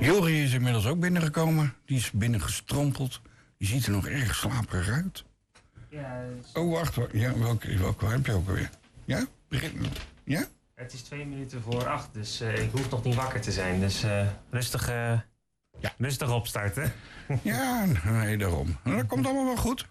Jori is inmiddels ook binnengekomen. Die is binnengestrompeld. Die ziet er nog erg slaperig uit. Ja, Oh, wacht hoor. Ja, welke heb je ook alweer? Ja? Begin. Ja? Het is 2:02, dus ik hoef nog niet wakker te zijn. Dus rustig opstarten. Ja, nee, daarom. Dat komt allemaal wel goed.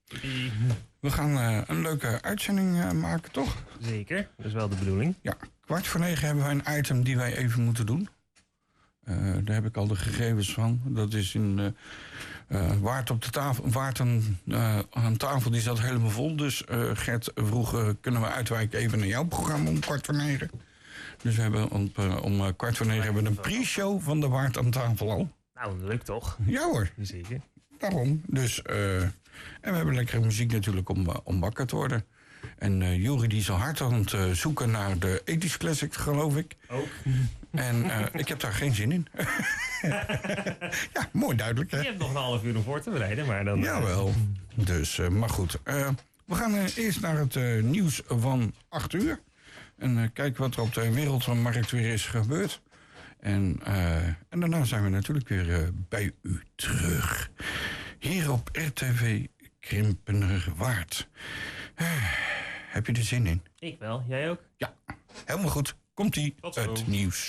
We gaan een leuke uitzending maken, toch? Zeker, dat is wel de bedoeling. Ja, 8:45 hebben we een item die wij even moeten doen. Daar heb ik al de gegevens van. Dat is in Waard op de tafel. Waard aan tafel, die zat helemaal vol. Dus Gert vroeg, kunnen we uitwijken even naar jouw programma om 8:45? Dus we hebben om 8:45 hebben we een pre-show van de Waard aan tafel al. Nou, leuk toch? Ja hoor. Zeker. Daarom. Dus, en we hebben lekkere muziek natuurlijk om wakker te worden. En Jori die is al hard aan het zoeken naar de 80's Classic, geloof ik. Ook. En ik heb daar geen zin in. Ja, mooi duidelijk, hè? Je hebt nog een half uur om voor te bereiden, maar dan... Jawel. Dus, maar goed. We gaan eerst naar het nieuws van 8 uur. En kijken wat er op de wereldmarkt weer is gebeurd. En daarna zijn we natuurlijk weer bij u terug. Hier op RTV Krimpenerwaard. Heb je er zin in? Ik wel, jij ook? Ja, helemaal goed. Komt-ie, het nieuws.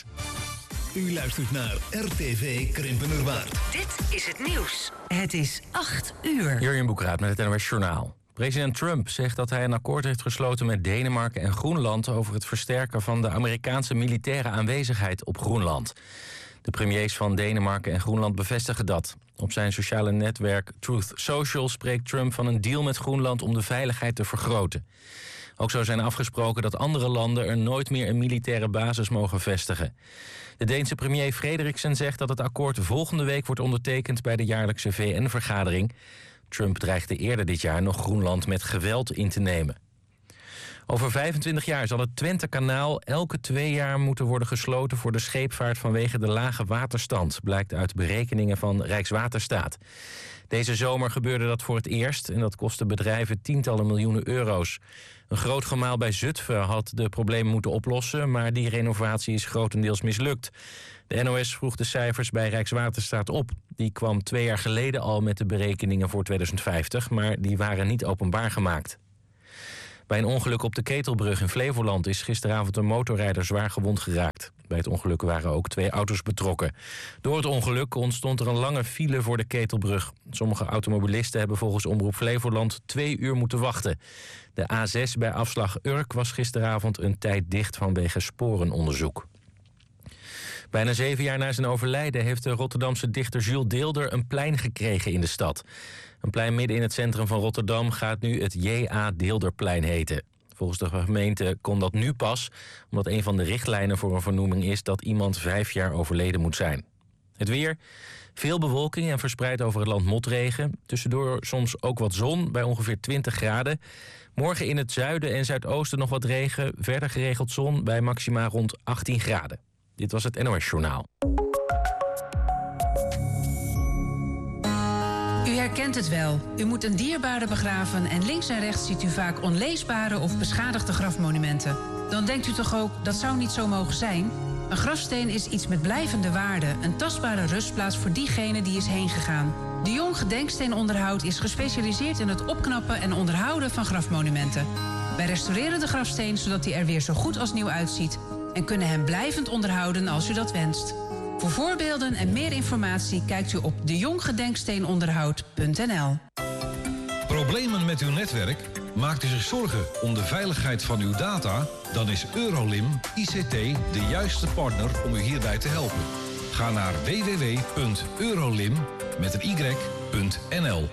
U luistert naar RTV Krimpenerwaard. Dit is het nieuws. Het is 8 uur. Jurjen Boekraat met het NOS Journaal. President Trump zegt dat hij een akkoord heeft gesloten met Denemarken en Groenland over het versterken van de Amerikaanse militaire aanwezigheid op Groenland. De premiers van Denemarken en Groenland bevestigen dat. Op zijn sociale netwerk Truth Social spreekt Trump van een deal met Groenland om de veiligheid te vergroten. Ook zou zijn afgesproken dat andere landen er nooit meer een militaire basis mogen vestigen. De Deense premier Frederiksen zegt dat het akkoord volgende week wordt ondertekend bij de jaarlijkse VN-vergadering. Trump dreigde eerder dit jaar nog Groenland met geweld in te nemen. Over 25 jaar zal het Twentekanaal elke 2 jaar moeten worden gesloten voor de scheepvaart vanwege de lage waterstand, blijkt uit berekeningen van Rijkswaterstaat. Deze zomer gebeurde dat voor het eerst en dat kostte bedrijven tientallen miljoenen euro's. Een groot gemaal bij Zutphen had de problemen moeten oplossen, maar die renovatie is grotendeels mislukt. De NOS vroeg de cijfers bij Rijkswaterstaat op. Die kwam 2 jaar geleden al met de berekeningen voor 2050, maar die waren niet openbaar gemaakt. Bij een ongeluk op de Ketelbrug in Flevoland is gisteravond een motorrijder zwaar gewond geraakt. Bij het ongeluk waren ook 2 auto's betrokken. Door het ongeluk ontstond er een lange file voor de Ketelbrug. Sommige automobilisten hebben volgens Omroep Flevoland 2 uur moeten wachten. De A6 bij afslag Urk was gisteravond een tijd dicht vanwege sporenonderzoek. Bijna 7 jaar na zijn overlijden heeft de Rotterdamse dichter Jules Deelder een plein gekregen in de stad. Een plein midden in het centrum van Rotterdam gaat nu het J.A. Deelderplein heten. Volgens de gemeente kon dat nu pas, omdat een van de richtlijnen voor een vernoeming is dat iemand 5 jaar overleden moet zijn. Het weer, veel bewolking en verspreid over het land motregen. Tussendoor soms ook wat zon bij ongeveer 20 graden. Morgen in het zuiden en zuidoosten nog wat regen. Verder geregeld zon bij maxima rond 18 graden. Dit was het NOS Journaal. U herkent het wel. U moet een dierbare begraven en links en rechts ziet u vaak onleesbare of beschadigde grafmonumenten. Dan denkt u toch ook, dat zou niet zo mogen zijn? Een grafsteen is iets met blijvende waarde, een tastbare rustplaats voor diegene die is heen gegaan. De Jong Gedenksteenonderhoud is gespecialiseerd in het opknappen en onderhouden van grafmonumenten. Wij restaureren de grafsteen zodat hij er weer zo goed als nieuw uitziet en kunnen hem blijvend onderhouden als u dat wenst. Voor voorbeelden en meer informatie kijkt u op deJonggedenksteenonderhoud.nl. Problemen met uw netwerk? Maakt u zich zorgen om de veiligheid van uw data? Dan is Eurolim ICT de juiste partner om u hierbij te helpen. Ga naar www.eurolim.nl.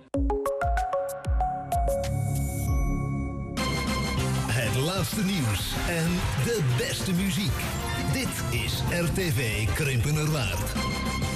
Het laatste nieuws en de beste muziek. Dit is RTV Krimpenerwaard.